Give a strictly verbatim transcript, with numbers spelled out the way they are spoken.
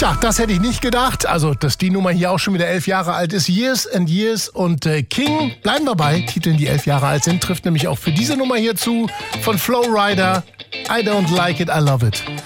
Tja, das hätte ich nicht gedacht. Also, dass die Nummer hier auch schon wieder elf Jahre alt ist. Years and Years und äh, King, bleiben wir bei Titeln, die elf Jahre alt sind, trifft nämlich auch für diese Nummer hier zu von Flow Rider. I don't like it, I love it.